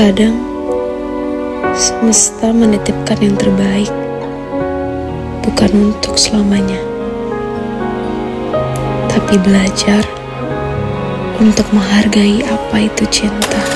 Terkadang semesta menitipkan yang terbaik, bukan untuk selamanya, tapi belajar untuk menghargai apa itu cinta.